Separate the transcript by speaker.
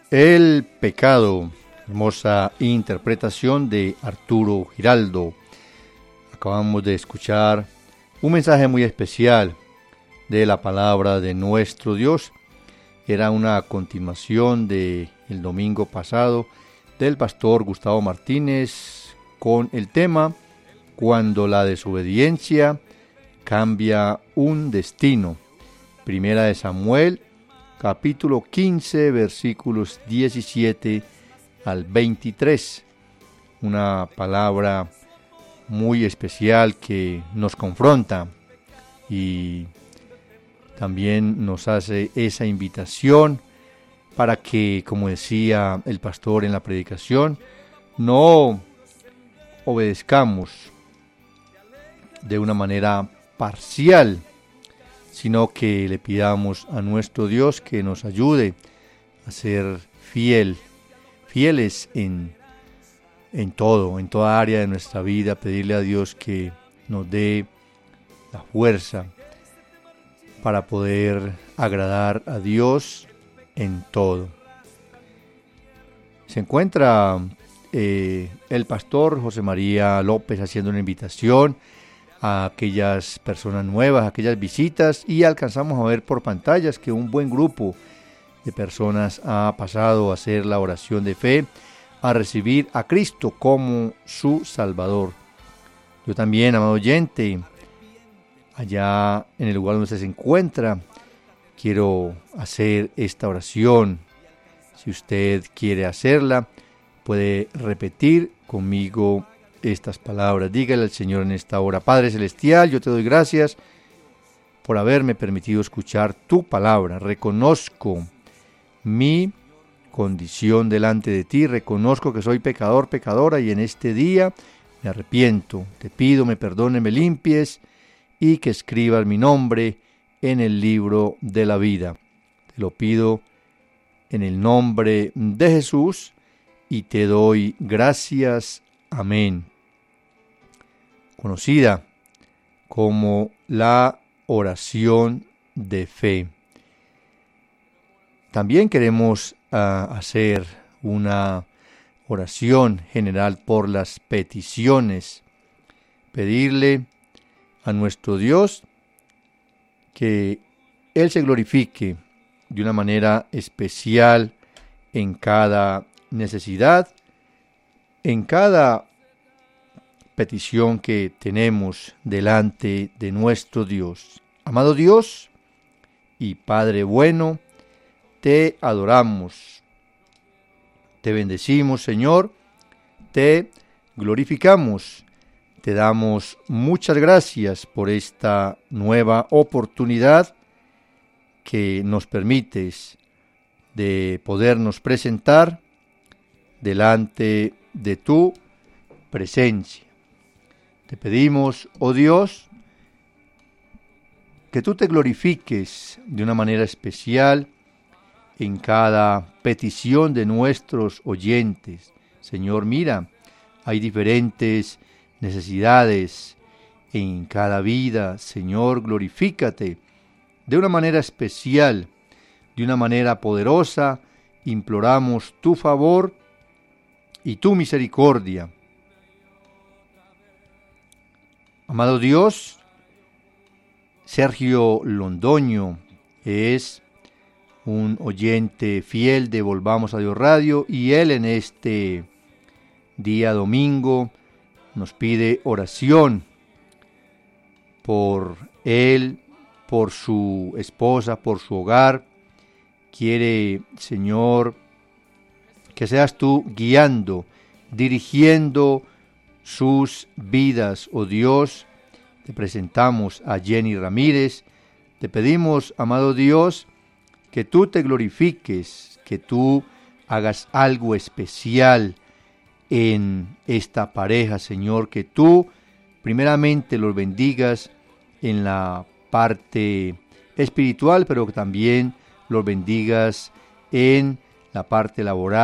Speaker 1: El pecado, hermosa interpretación de Arturo Giraldo. Acabamos de escuchar un mensaje muy especial de la palabra de nuestro Dios. Era una continuación del domingo pasado del pastor Gustavo Martínez con el tema Cuando la desobediencia cambia un destino. Primera de Samuel, capítulo 15, versículos 17 al 23. Una palabra muy especial que nos confronta y también nos hace esa invitación para que, como decía el pastor en la predicación, no obedezcamos de una manera parcial, sino que le pidamos a nuestro Dios que nos ayude a ser fieles en todo, en toda área de nuestra vida, pedirle a Dios que nos dé la fuerza para poder agradar a Dios en todo. Se encuentra el pastor José María López haciendo una invitación a aquellas personas nuevas, a aquellas visitas, y alcanzamos a ver por pantallas que un buen grupo de personas ha pasado a hacer la oración de fe, a recibir a Cristo como su Salvador. Yo también, amado oyente, allá en el lugar donde usted se encuentra, quiero hacer esta oración. Si usted quiere hacerla, puede repetir conmigo estas palabras. Dígale al Señor en esta hora: Padre Celestial, yo te doy gracias por haberme permitido escuchar tu palabra. Reconozco mi condición delante de ti, reconozco que soy pecador, pecadora, y en este día me arrepiento. Te pido me perdones, me limpies y que escribas mi nombre en el libro de la vida. Te lo pido en el nombre de Jesús y te doy gracias. Amén. Conocida como la oración de fe. También queremos hacer una oración general por las peticiones. Pedirle a nuestro Dios que Él se glorifique de una manera especial en cada necesidad, en cada petición que tenemos delante de nuestro Dios. Amado Dios y Padre bueno, te adoramos, te bendecimos, Señor, te glorificamos, te damos muchas gracias por esta nueva oportunidad que nos permites de podernos presentar delante de tu presencia. Te pedimos, oh Dios, que tú te glorifiques de una manera especial en cada petición de nuestros oyentes. Señor, mira, hay diferentes necesidades en cada vida. Señor, glorifícate de una manera especial, de una manera poderosa. Imploramos tu favor y tu misericordia. Amado Dios, Sergio Londoño es un oyente fiel de Volvamos a Dios Radio, y él en este día domingo nos pide oración por él, por su esposa, por su hogar. Quiere, Señor, que seas tú guiando, dirigiendo sus vidas. Oh Dios, te presentamos a Jenny Ramírez. Te pedimos, amado Dios, que tú te glorifiques, que tú hagas algo especial en esta pareja, Señor, que tú primeramente los bendigas en la parte espiritual, pero que también los bendigas en la parte laboral.